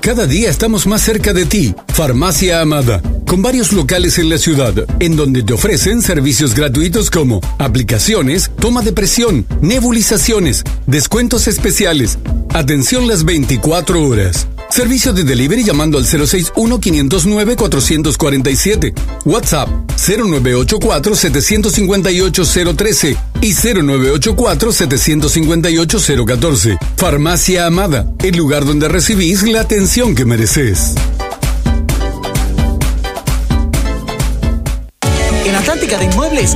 Cada día estamos más cerca de ti. Farmacia Amada, con varios locales en la ciudad, en donde te ofrecen servicios gratuitos como aplicaciones, toma de presión, nebulizaciones, descuentos especiales, atención las 24 horas. Servicio de delivery llamando al 061-509-447. WhatsApp 0984-758-013 y 0984-758-014. Farmacia Amada, el lugar donde recibís la atención que mereces. En Atlántica de Inmuebles